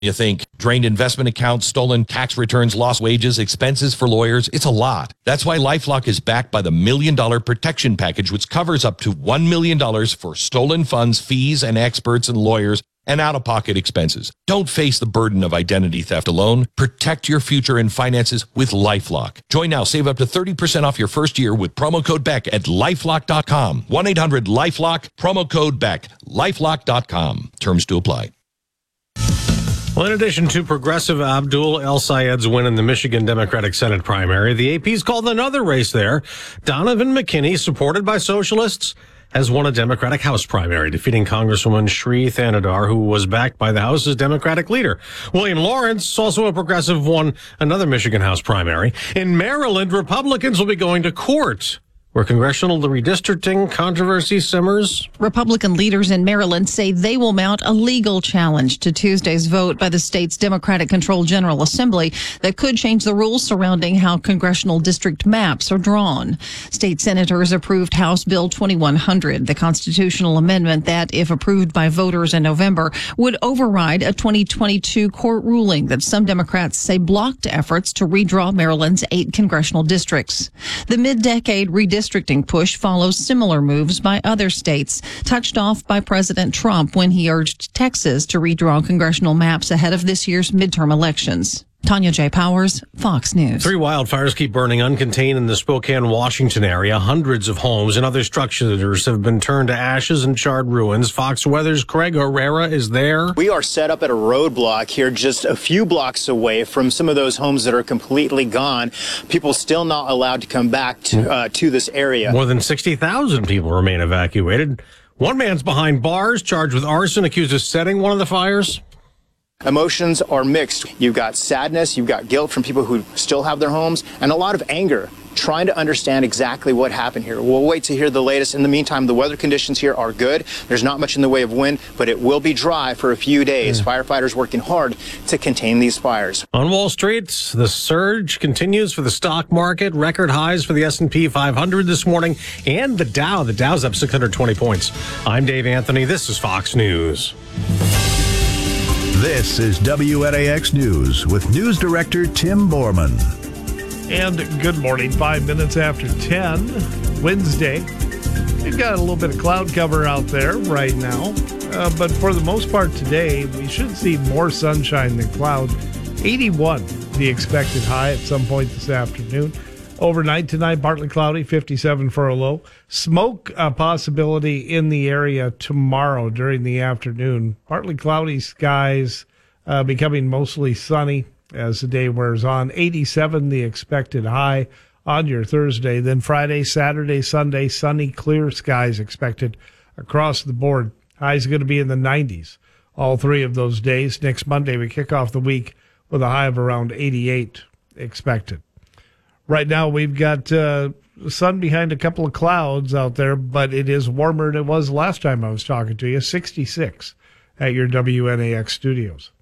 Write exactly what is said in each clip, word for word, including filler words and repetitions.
You think drained investment accounts, stolen tax returns, lost wages, expenses for lawyers. It's a lot. That's why LifeLock is backed by the Million Dollar Protection Package, which covers up to one million dollars for stolen funds, fees, and experts and lawyers, and out-of-pocket expenses. Don't face the burden of identity theft alone. Protect your future and finances with LifeLock. Join now. Save up to thirty percent off your first year with promo code Beck at lifelock dot com. one eight hundred lifelock, promo code Beck, lifelock dot com. Terms to apply. Well, in addition to progressive Abdul El-Sayed's win in the Michigan Democratic Senate primary, the A P's called another race there. Donovan McKinney, supported by socialists, has won a Democratic House primary, defeating Congresswoman Sri Thanadar, who was backed by the House's Democratic leader. William Lawrence, also a progressive, won another Michigan House primary. In Maryland, Republicans will be going to court, where congressional redistricting controversy simmers. Republican leaders in Maryland say they will mount a legal challenge to Tuesday's vote by the state's Democratic-controlled General Assembly that could change the rules surrounding how congressional district maps are drawn. State senators approved House Bill twenty-one hundred, the constitutional amendment that, if approved by voters in November, would override a twenty twenty-two court ruling that some Democrats say blocked efforts to redraw Maryland's eight congressional districts. The mid-decade redistricting Redistricting push follows similar moves by other states, touched off by President Trump when he urged Texas to redraw congressional maps ahead of this year's midterm elections. Tanya J. Powers, Fox News. Three wildfires keep burning uncontained in the Spokane, Washington area. Hundreds of homes and other structures have been turned to ashes and charred ruins. Fox Weather's Craig Herrera is there. We are set up at a roadblock here just a few blocks away from some of those homes that are completely gone. People still not allowed to come back to, uh, to this area. More than sixty thousand people remain evacuated. One man's behind bars, charged with arson, accused of setting one of the fires. Emotions are mixed. You've got sadness, you've got guilt from people who still have their homes, and a lot of anger, trying to understand exactly what happened here. We'll wait to hear the latest. In the meantime, the weather conditions here are good. There's not much in the way of wind, but it will be dry for a few days. Mm. Firefighters working hard to contain these fires. On Wall Street, the surge continues for the stock market. Record highs for the S and P five hundred this morning, and the Dow. The Dow's up six hundred twenty points. I'm Dave Anthony. This is Fox News. This is W N A X News with News Director Tim Borman. And good morning, five minutes after ten, Wednesday. We've got a little bit of cloud cover out there right now, uh, but for the most part today, we should see more sunshine than cloud. eighty-one, the expected high at some point this afternoon. Overnight tonight, partly cloudy, fifty-seven for a low. Smoke a possibility in the area tomorrow during the afternoon. Partly cloudy skies, uh, becoming mostly sunny as the day wears on. eighty-seven, the expected high on your Thursday. Then Friday, Saturday, Sunday, sunny, clear skies expected across the board. Highs going to be in the nineties all three of those days. Next Monday, we kick off the week with a high of around eighty-eight expected. Right now, we've got uh, sun behind a couple of clouds out there, but it is warmer than it was last time I was talking to you, sixty-six at your W N A X studios.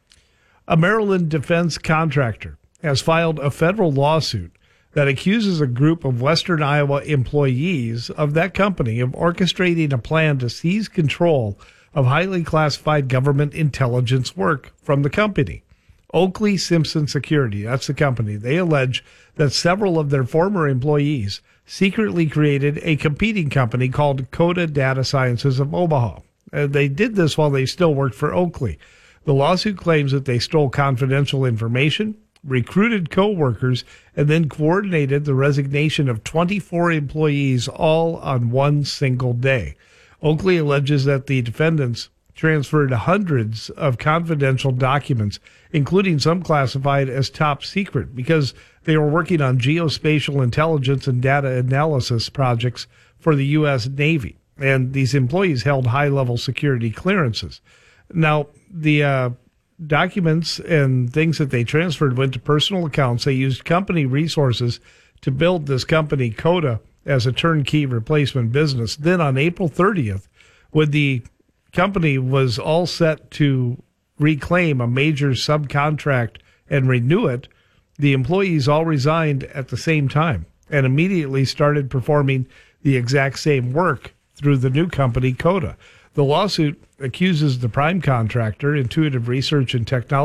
A Maryland defense contractor has filed a federal lawsuit that accuses a group of Western Iowa employees of that company of orchestrating a plan to seize control of highly classified government intelligence work from the company. Oakley Simpson Security, that's the company. They allege that several of their former employees secretly created a competing company called Coda Data Sciences of Omaha. Uh, they did this while they still worked for Oakley. The lawsuit claims that they stole confidential information, recruited co-workers, and then coordinated the resignation of twenty-four employees all on one single day. Oakley alleges that the defendants transferred hundreds of confidential documents, including some classified as top secret, because they were working on geospatial intelligence and data analysis projects for the U S Navy. And these employees held high-level security clearances. Now, the uh, documents and things that they transferred went to personal accounts. They used company resources to build this company, Coda, as a turnkey replacement business. Then on April thirtieth, when the company was all set to reclaim a major subcontract and renew it, the employees all resigned at the same time and immediately started performing the exact same work through the new company, Coda. The lawsuit accuses the prime contractor, Intuitive Research and Technology,